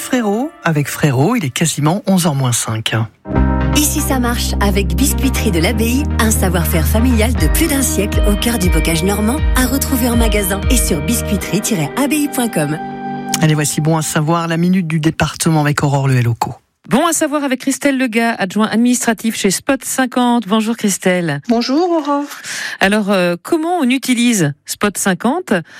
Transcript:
Frérot. Avec Frérot, il est quasiment 11h-5. Ici ça marche avec Biscuiterie de l'Abbaye, un savoir-faire familial de plus d'un siècle au cœur du bocage normand, à retrouver en magasin et sur biscuiterie-abbaye.com. Allez, voici bon à savoir, la minute du département avec Aurore Lehelocco. Bon à savoir avec Christelle Legat, adjoint administratif chez Spot 50. Bonjour Christelle. Bonjour Aurore. Alors, comment on utilise Spot 50